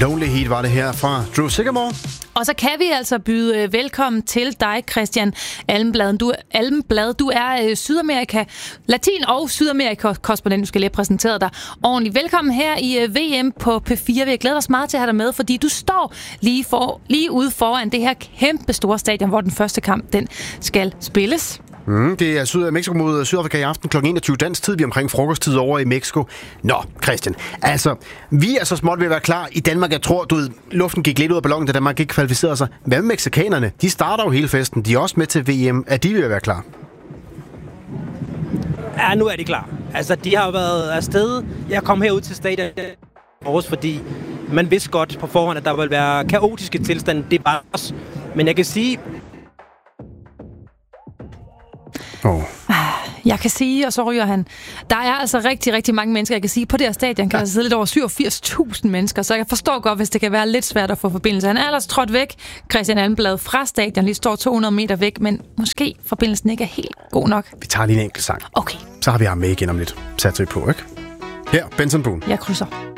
Lonely Heat var det her fra Drew Sycamore. Og så kan vi altså byde velkommen til dig, Christian Almblad. Du er Sydamerika, Latin- og Sydamerika-korrespondent. Du skal lige have præsenteret dig ordentligt. Velkommen her i VM på P4. Vi glæder os meget til at have dig med, fordi du står lige ude foran det her kæmpe store stadion, hvor den første kamp den skal spilles. Det er Mexico mod Sydafrika i aften kl. 21 dansk tid. Vi er omkring frokosttid over i Mexico. Nå, Christian, altså, vi er så småt ved at være klar i Danmark. Jeg tror, luften gik lidt ud af ballonen, da Danmark ikke kvalificerede sig. Hvad med mexikanerne? De starter jo hele festen. De er også med til VM. Er de ved at være klar? Ja, nu er de klar. Altså, de har jo været afsted. Jeg kom herud til stadion også, fordi man vidste godt på forhånd, at der ville være kaotiske tilstande. Det er bare os. Men jeg kan sige... Jeg kan sige, og så ryger han. Der er altså rigtig, rigtig mange mennesker. Jeg kan sige, på det her stadion kan der sidde lidt over 87.000 mennesker, så jeg forstår godt, hvis det kan være lidt svært at få forbindelse. Han er ellers trådt væk, Christian Almblad, fra stadion. Lige står 200 meter væk, men måske forbindelsen ikke er helt god nok. Vi tager lige en enkelt sang. Okay. Så har vi ham med igen om lidt. Sat på, ikke? Her, Benson Boone. Jeg krydser.